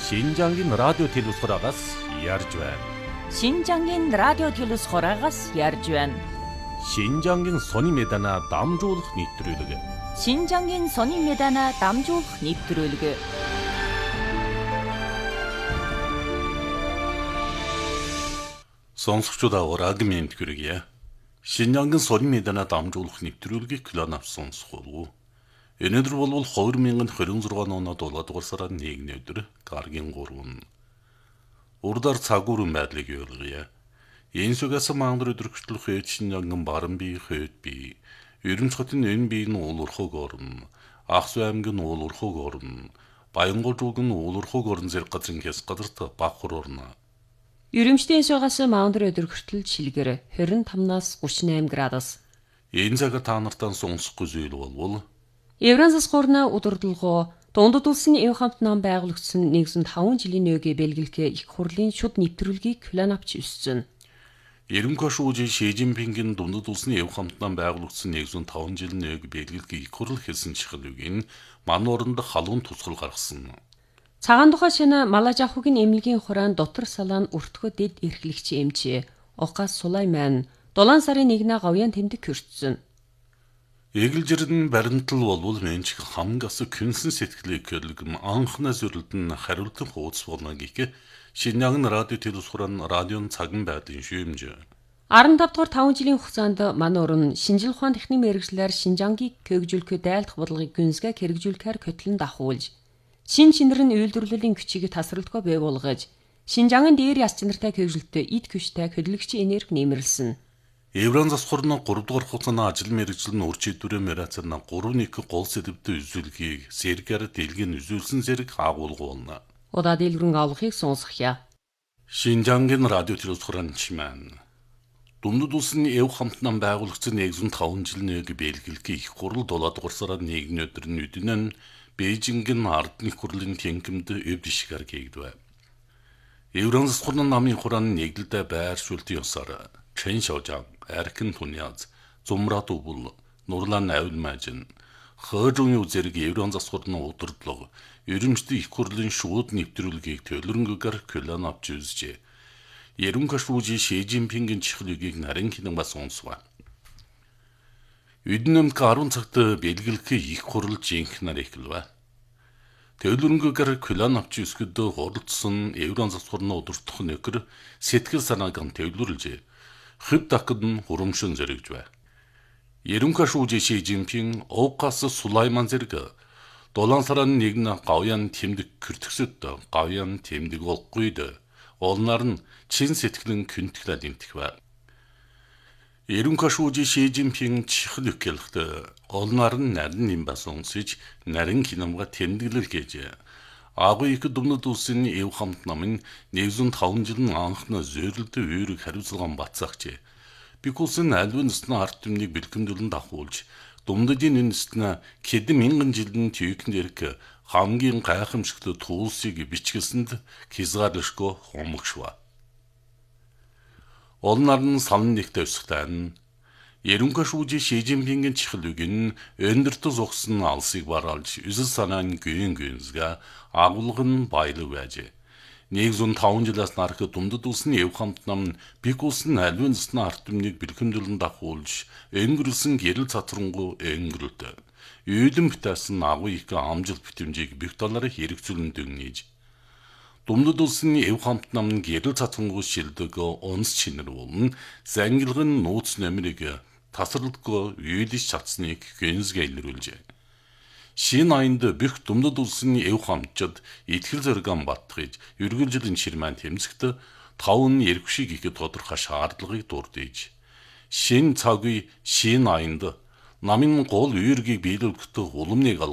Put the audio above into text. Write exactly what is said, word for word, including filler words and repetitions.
신장긴 라디오 телевизорагаас ярьж байна. 신장긴 радио телевизорагаас ярьж байна. 신장긴 сони медана дамжуулах нэвтрүүлэг. 신장긴 сони медана дамжуулах нэвтрүүлэг. Сонсогчдаа ураг мэнд хүргье. 신장긴 сони медана дамжуулах нэвтрүүлгийг клан авсан сонсгоо. Өнөөдөр бол хоёр мянган двадцать шесть оноо дулаадугаар сарын нэгний өдөр гаргийн гурван. Урдаар цагуурын байдлыг ойлгоё. Энэ сүгээс мангар өдрөгчлөх хөөд Шинжанган баран бие хөөд бие. Ерөнхий хотын энэ биеийн уулуурхаг орн. Ахсу аймгийн уулуурхаг орн. Баянгуулжуугийн уулуурхаг орн зэрэг газрын хэс газарт бахар орно. Ерөнхийдийн сугаас мангар өдрөгчл шилгэр двадцать пять-аас тридцать восемь градус. Энэ цаг та нартаа сонсохгүй зүйл болвол Евразас гурна удирдлагоо дундад улсын эв хамт нам байгуулагдсан нэгдсэн таван жилийн нөөгээ бэлгэлэх их хурлын шүд нэвтрүүлгийг план авч өссөн. Ерөнхий шүүжийн Ши Жинпингийн дундад улсын эв хамт нам байгуулагдсан нэгдсэн таван жилийн нөөг бэлгэлэх их хурл хэлсэн чихлүүгийн ман оронд халуун тусгал гаргасан. Цагаан тухай шинэ Малажахугийн эмнэлгийн хураан дотор салаан өртгөө дэд эрхлэгч эмч Окас Сулайман дулаан сарын нэгнээ говьян тэмдэг хүртсэн. Эгэлжирэн баримтал болвол менч хамгас күнсэн сэтгэлийг көлгөн анхна зүрэлдэн хариултан хуудас болно гэх Шинжанган радио телевизорын радион цаган байдлын шүүмж. арван тавд дугаар таван жилийн хугацаанд ман орон шинжил ухаан техникийн мэргэжлэр Шинжангийг көгжүүлэх дайлах бодлогыг гүнзгий хэрэгжүүлэхээр көтлөн давхуулж, шин шинэрэн үйлдвэрлэлийн хүчийг тасралтгүй бий болгож, Шинжанган дээр яс чанартай көгжөлтөд эд күштэй хөдөлгөгчийн энерги нэмэрлсэн. Евран засхурны гурав дугаар хугацааны ажил мэргэжил нь ур чийдвэрээ мэрацарна гурав нэг гол сэдвтэй үзүүлгийг сэргээр дэлгэн үзүүлсэн зэрэг агуулга болно. Удаа дэлгэрэн авахыг сонсгоё. Шинжанган радио телевизорын чимэн. Дундад улсын эв хамт нам байгуулагдсан нэгдсэн таван жилийн нөөг бэлгэлэх их хурл дулаад дугаар сарын нэгний өдөр нь үднэн Бээжингийн ардны хурлын тэнхимд өв дишгээр гээгдэв. Евран засхурны намын хурааны нэгдэлдэ байр шүүлтийн ёсоор Чэн Шаожан, Аркин Туняз, Зумрат Убул, Нурлан Авилмажин, Хөөжүний зэрэг Евран засхурны удирдлага, ерөнхий их хурлын шууд нэвтрүүлгийг төлөрөнгөөр клан авч үзжээ. Ерөнхий шүүжийн Ши Жинпингийн чихлэгийг нарийн хинэн бас сонсваа. Үднэмт арван цагт бэлгэлэх их хурл жинхнаар эхэлвэ. Төлөрөнгөөр клан авч үзэхэд хуралдсан Евран засхурны удирдах нөхөр сэтгэл санааг нь төвлөрлжээ. Хөв дахад нь хурамшин зэрэгж бай. Ерөнхий шүүжийн Ши Жинпин Окас Сулайман зэрэг дулаан сарын нэгнээ говьян тэмдэг кертгсэд говьян тэмдэг олгойд олнаар нь чин сэтгэлэн күнтгэлээ дэмтэх бай. Ерөнхий шүүжийн Ши Жинпин чихл өгөлт олнаар нь нарийн юм бас унсаж нарийн кинамга тэмдэглэл гэж агуу их дундад улсын эв хамт намын нэгдсэн таван жилийн анхны зөөлөлтөд үүрэг хариуцлаган бацаагч. Бикулсын альвын нэстний ард түмнийг бэлгэмдүүлэн давхуулж, дундадын нэстнэ хэдэн мянган жилийн түйхэн дэрэг хамгийн гайхамшигт туулсыг бичгэлсэнд хязгаарлашгүй хомогшва. Олнаар нь салан нэгтэй өсөхтэн Ерөнхий шүүжийн Ши Жинпингийн чихлэг нь өндөртө зогсон алсыг бараалж, үсэл санааны гүйн гүйнзга агуулга нь баялаг байжээ. нэгдсэн таван жилээс нарах дундад улсын эв хамт нам бикулсын альвын нэсний ард түмнийг бэлгэмдүүлэн давхуулж, өнгөрүүлсэн гэрэл цацрангуй өнгөрөлт. Үйдэн битээсэн агуу их амжилт битэмжийг бих долларын хэрэгцүүлэн дөнгөж. Дундад улсын эв хамт нам гэрэл цацрангуй шилдэг онц чинэр болон зангилгын нууц нөмрийг тасралтгүй үйдэж чадсныг гүнзгий илрүүлжээ. Шин айнд бих дундад улсын эв хамтчид итгэл зоригон баттгаж, үргэлжилэн ширман тэмцэгт таван эрхвшиг их тодорхой шаардлагыг дурдж. Шин цагүй шин айнд намын гол үүргийг биелүүлэхдээ уламныг